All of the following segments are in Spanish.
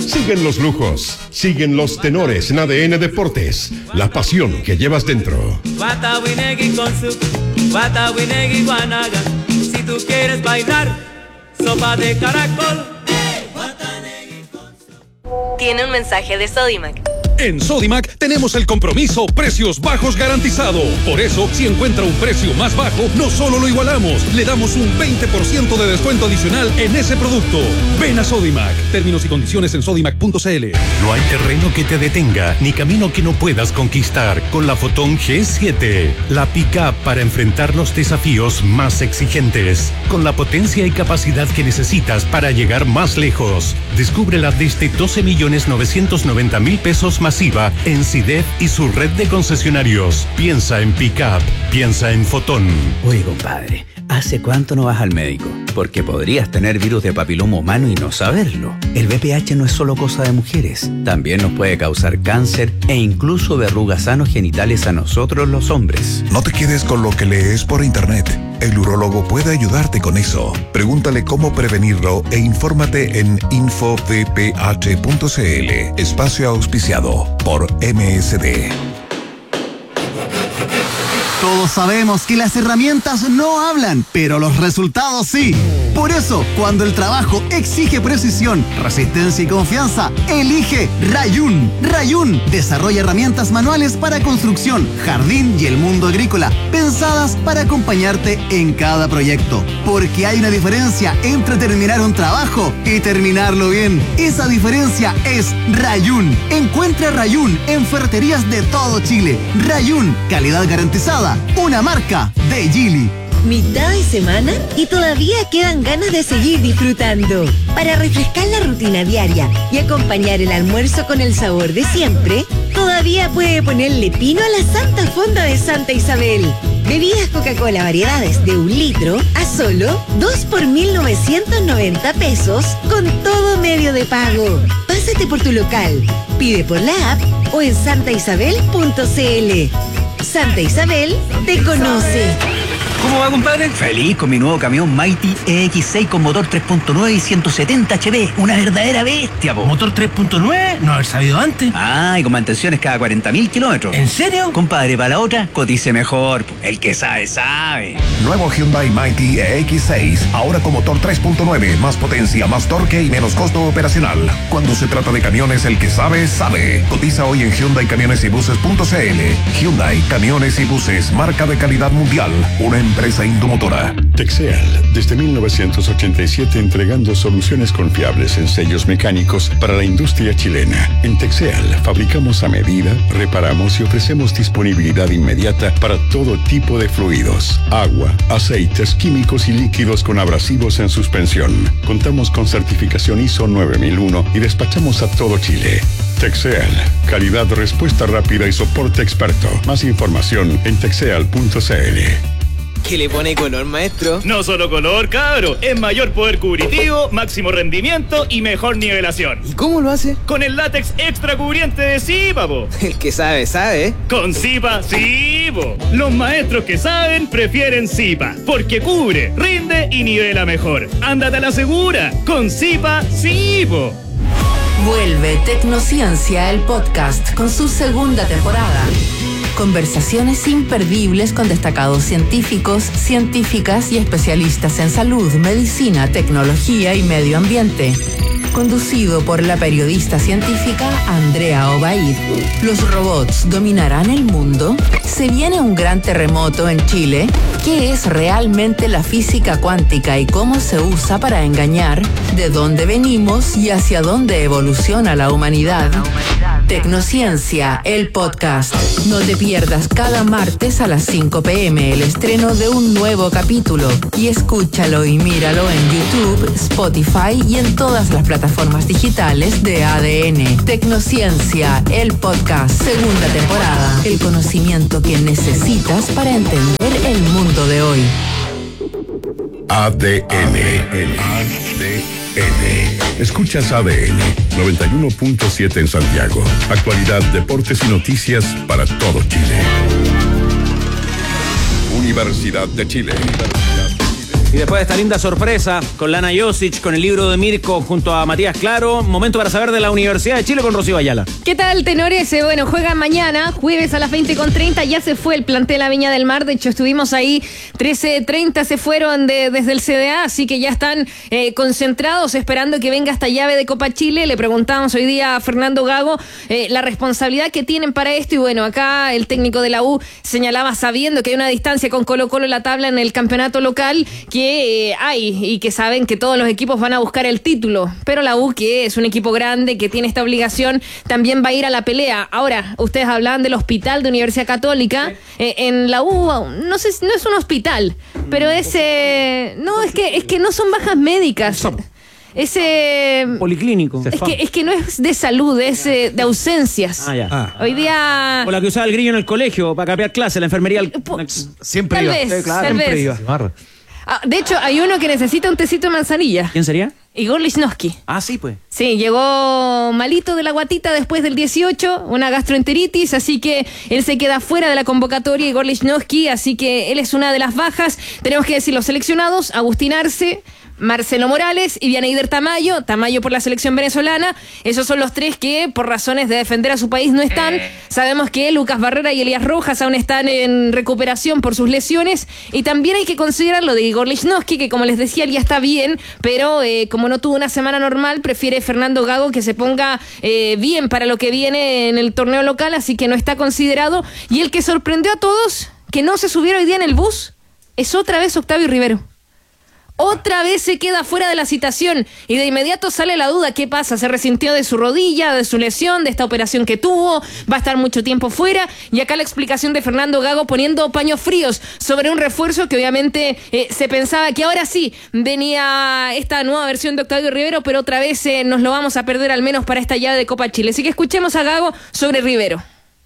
Siguen los lujos, siguen los tenores en ADN Deportes, la pasión que llevas dentro. Si tú quieres bailar, sopa de caracol. Tiene un mensaje de Sodimac. En Sodimac tenemos el compromiso precios bajos garantizado. Por eso, si encuentra un precio más bajo, no solo lo igualamos, le damos un 20% de descuento adicional en ese producto. Ven a Sodimac. Términos y condiciones en sodimac.cl. No hay terreno que te detenga, ni camino que no puedas conquistar con la Fotón G7. La pick-up para enfrentar los desafíos más exigentes. Con la potencia y capacidad que necesitas para llegar más lejos. Descúbrela desde 12.990.000 pesos masiva en CIDEF y su red de concesionarios. Piensa en pick-up, piensa en Fotón. Oye, compadre, ¿hace cuánto no vas al médico? Porque podrías tener virus de papiloma humano y no saberlo. El VPH no es solo cosa de mujeres. También nos puede causar cáncer e incluso verrugas anogenitales a nosotros los hombres. No te quedes con lo que lees por internet. El urólogo puede ayudarte con eso. Pregúntale cómo prevenirlo e infórmate en infovph.cl. Espacio auspiciado por MSD. Todos sabemos que las herramientas no hablan, pero los resultados sí. Por eso, cuando el trabajo exige precisión, resistencia y confianza, elige Rayun. Rayun desarrolla herramientas manuales para construcción, jardín y el mundo agrícola, pensadas para acompañarte en cada proyecto. Porque hay una diferencia entre terminar un trabajo y terminarlo bien. Esa diferencia es Rayun. Encuentra Rayun en ferreterías de todo Chile. Rayun, calidad garantizada, una marca de Geely. Mitad de semana y todavía quedan ganas de seguir disfrutando. Para refrescar la rutina diaria y acompañar el almuerzo con el sabor de siempre, todavía puede ponerle pino a la Santa Fonda de Santa Isabel. Bebidas Coca-Cola variedades de 1 litro a solo 2 por 1.990 pesos con todo medio de pago. Pásate por tu local, pide por la app o en santaisabel.cl. Santa Isabel te conoce. ¿Cómo va, compadre? Feliz con mi nuevo camión Mighty EX6 con motor 3.9 y 170 HP. Una verdadera bestia, po. ¿Motor 3.9? No haber sabido antes. Ah, y con mantenciones cada 40.000 kilómetros. ¿En serio? Compadre, para la otra, cotice mejor, po. El que sabe, sabe. Nuevo Hyundai Mighty EX6, ahora con motor 3.9, más potencia, más torque y menos costo operacional. Cuando se trata de camiones, el que sabe, sabe. Cotiza hoy en HyundaiCamionesYbuses.cl. Hyundai Camiones y Buses, marca de calidad mundial. Una empresa Indomotora. Texeal, desde 1987 entregando soluciones confiables en sellos mecánicos para la industria chilena. En Texeal fabricamos a medida, reparamos y ofrecemos disponibilidad inmediata para todo tipo de fluidos, agua, aceites, químicos y líquidos con abrasivos en suspensión. Contamos con certificación ISO 9001 y despachamos a todo Chile. Texeal, calidad, respuesta rápida y soporte experto. Más información en texeal.cl. ¿Qué le pone color, maestro? No solo color, cabro. Es mayor poder cubritivo, máximo rendimiento y mejor nivelación. ¿Y cómo lo hace? Con el látex extra cubriente de Zipa, po. El que sabe, sabe. Con Zipa, sí, po. Los maestros que saben prefieren Zipa, porque cubre, rinde y nivela mejor. Ándate a la segura. Con Zipa, sí, po. Vuelve Tecnociencia, el podcast, con su segunda temporada. Conversaciones imperdibles con destacados científicos, científicas y especialistas en salud, medicina, tecnología y medio ambiente. Conducido por la periodista científica Andrea Obaid. ¿Los robots dominarán el mundo? ¿Se viene un gran terremoto en Chile? ¿Qué es realmente la física cuántica y cómo se usa para engañar? ¿De dónde venimos y hacia dónde evoluciona la humanidad? Tecnociencia, el podcast. No te pierdas cada martes a las 5 p.m. el estreno de un nuevo capítulo y escúchalo y míralo en YouTube, Spotify y en todas las plataformas digitales de ADN. Tecnociencia, el podcast, segunda temporada. El conocimiento que necesitas para entender el mundo de hoy. ADN. Escuchas ADN 91.7 en Santiago. Actualidad, deportes y noticias para todo Chile. Universidad de Chile. Y después de esta linda sorpresa con Lana Josic, con el libro de Mirko junto a Matías Claro, momento para saber de la Universidad de Chile con Rocío Ayala. ¿Qué tal, tenores? Bueno, juegan mañana, jueves a las 20:30. Ya se fue el plantel a Viña del Mar. De hecho, estuvimos ahí 13:30, se fueron desde el CDA, así que ya están concentrados esperando que venga esta llave de Copa Chile. Le preguntamos hoy día a Fernando Gago la responsabilidad que tienen para esto. Y bueno, acá el técnico de la U señalaba, sabiendo que hay una distancia con Colo-Colo en la tabla en el campeonato local, que hay y que saben que todos los equipos van a buscar el título. Pero la U, que es un equipo grande, que tiene esta obligación, también va a ir a la pelea. Ahora, ustedes hablaban del hospital de Universidad Católica. En la U, no sé, no es un hospital, pero es que no son bajas médicas. Ese policlínico. Es que no es de salud, es de ausencias. Hoy día. O la que usaba el grillo en el colegio para capear clase, la enfermería. Siempre iba. Siempre iba. De hecho, hay uno que necesita un tecito de manzanilla. ¿Quién sería? Igor Lichnowsky. Sí, pues. Sí, llegó malito de la guatita después del 18, una gastroenteritis, así que él se queda fuera de la convocatoria, Igor Lichnowsky, así que él es una de las bajas. Tenemos que decir los seleccionados: Agustín Arce, Marcelo Morales y Vianeyder Tamayo por la selección venezolana. Esos son los tres que, por razones de defender a su país, no están. Sabemos que Lucas Barrera y Elías Rojas aún están en recuperación por sus lesiones. Y también hay que considerar lo de Igor Lichnowsky, que como les decía, él ya está bien, pero como no tuvo una semana normal, prefiere Fernando Gago que se ponga bien para lo que viene en el torneo local, así que no está considerado. Y el que sorprendió a todos, que no se subiera hoy día en el bus, es otra vez Octavio Rivero. Otra vez se queda fuera de la citación y de inmediato sale la duda: ¿qué pasa? ¿Se resintió de su rodilla, de su lesión, de esta operación que tuvo? ¿Va a estar mucho tiempo fuera? Y acá la explicación de Fernando Gago poniendo paños fríos sobre un refuerzo que obviamente se pensaba que ahora sí venía esta nueva versión de Octavio Rivero, pero otra vez nos lo vamos a perder, al menos para esta llave de Copa Chile. Así que escuchemos a Gago sobre Rivero.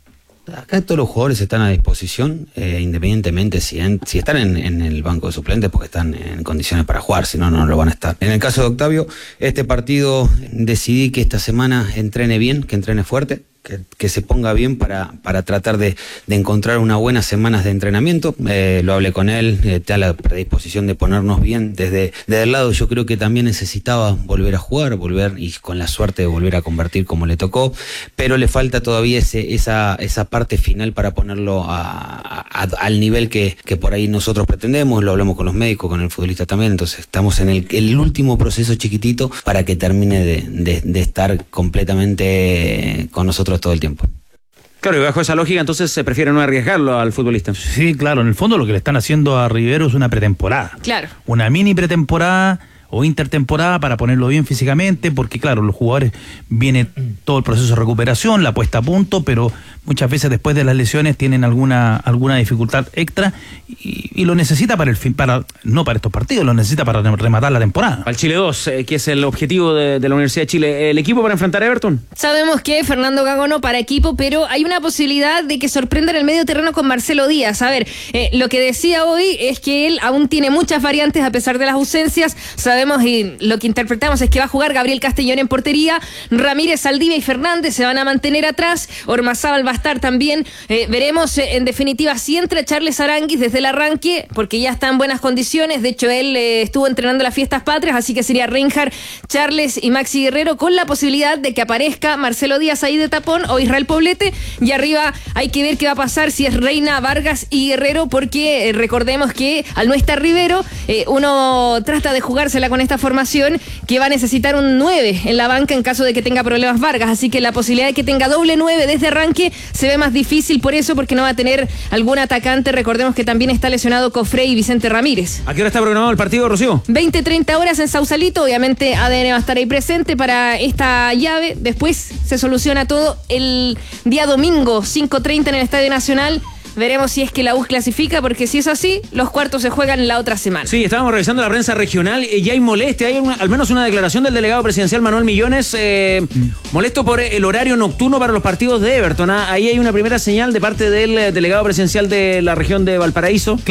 Acá todos los jugadores están a disposición, independientemente si están en el banco de suplentes, porque están en condiciones para jugar, si no, no lo van a estar. En el caso de Octavio, este partido decidí que esta semana entrene bien, que entrene fuerte, que se ponga bien para tratar de encontrar unas buenas semanas de entrenamiento. Lo hablé con él, está a la predisposición de ponernos bien desde el lado. Yo creo que también necesitaba volver a jugar, y con la suerte de volver a convertir como le tocó, pero le falta todavía esa parte final para ponerlo al nivel que por ahí nosotros pretendemos. Lo hablamos con los médicos, con el futbolista también, entonces estamos en el último proceso chiquitito para que termine de estar completamente con nosotros todo el tiempo. Claro, y bajo esa lógica entonces se prefiere no arriesgarlo al futbolista. Sí, claro, en el fondo lo que le están haciendo a Rivero es una pretemporada. Claro. Una mini pretemporada o intertemporada para ponerlo bien físicamente, porque claro, los jugadores viene todo el proceso de recuperación, la puesta a punto, pero muchas veces después de las lesiones tienen alguna dificultad extra y lo necesita no para estos partidos, lo necesita para rematar la temporada. Al Chile 2, que es el objetivo de la Universidad de Chile. ¿El equipo para enfrentar a Everton? Sabemos que Fernando Gago no para equipo, pero hay una posibilidad de que sorprenda en el medio terreno con Marcelo Díaz. A ver, lo que decía hoy es que él aún tiene muchas variantes a pesar de las ausencias. Sabemos y lo que interpretamos es que va a jugar Gabriel Castellón en portería, Ramírez, Saldivia y Fernández se van a mantener atrás, Ormazábal va a estar también. Veremos en definitiva si entra Charles Aranguis desde el arranque, porque ya está en buenas condiciones. De hecho, él estuvo entrenando las fiestas patrias, así que sería Reinhard, Charles y Maxi Guerrero, con la posibilidad de que aparezca Marcelo Díaz ahí de tapón o Israel Poblete. Y arriba hay que ver qué va a pasar si es Reina, Vargas y Guerrero, porque recordemos que al no estar Rivero, uno trata de jugársela con esta formación, que va a necesitar un 9 en la banca en caso de que tenga problemas Vargas, así que la posibilidad de que tenga doble 9 desde arranque se ve más difícil por eso, porque no va a tener algún atacante. Recordemos que también está lesionado Cofré y Vicente Ramírez. ¿A qué hora está programado el partido, Rocío? 20-30 horas en Sausalito. Obviamente ADN va a estar ahí presente para esta llave. Después se soluciona todo el día domingo 5:30 en el Estadio Nacional. Veremos si es que la U clasifica, porque si es así, los cuartos se juegan la otra semana. Sí, estábamos revisando la prensa regional y ya hay molestia. Hay al menos una declaración del delegado presidencial Manuel Millones, molesto por el horario nocturno para los partidos de Everton. Ahí hay una primera señal de parte del delegado presidencial de la región de Valparaíso.